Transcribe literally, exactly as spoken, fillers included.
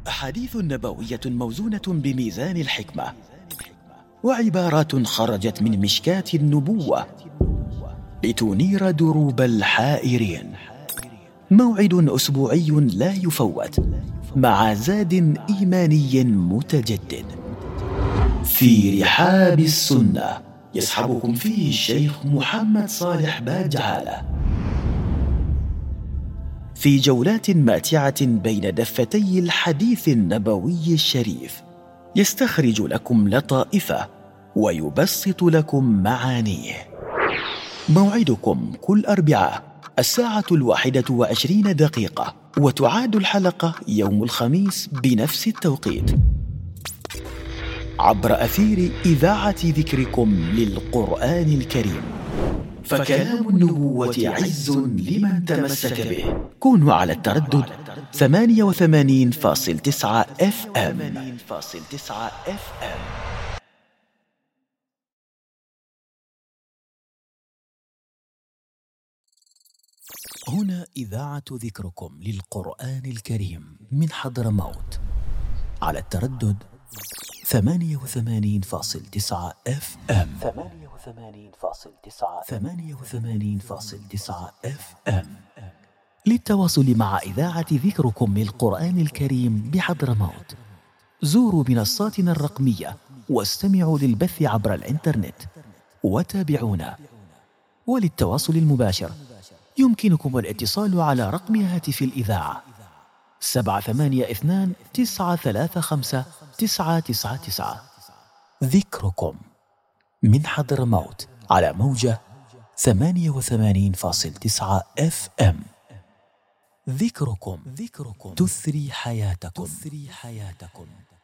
أحاديث نبوية موزونة بميزان الحكمة، وعبارات خرجت من مشكاة النبوة لتنير دروب الحائرين. موعد أسبوعي لا يفوت مع زاد إيماني متجدد في رحاب السنة، يصحبكم فيه الشيخ محمد صالح باجعالة في جولات ماتعة بين دفتي الحديث النبوي الشريف، يستخرج لكم لطائفه ويبسط لكم معانيه. موعدكم كل أربعاء الساعة الواحدة وعشرين دقيقة، وتعاد الحلقة يوم الخميس بنفس التوقيت عبر أثير إذاعة ذكركم للقرآن الكريم. فكلام النبوة عز لمن تمسك به. كونوا على التردد ثمانية وثمانين فاصل تسعة اف ام. هنا إذاعة ذكركم للقرآن الكريم من حضرموت على التردد ثمانية وثمانين فاصل تسعة اف ام. ثمانية وثمانين فاصل تسعة ثمانية وثمانين فاصل تسعة اف ام. للتواصل مع إذاعة ذكركم للقرآن الكريم بحضرموت، زوروا منصاتنا الرقمية واستمعوا للبث عبر الإنترنت وتابعونا. وللتواصل المباشر يمكنكم الاتصال على رقم هاتف الإذاعة سبعة ثمانية اثنان تسعة ثلاثة خمسة تسعة تسعة تسعة. ذكركم من حضرموت على موجة ثمانية وثمانين فاصل تسعة اف ام. ذكركم ذكركم تثري حياتكم تثري حياتكم.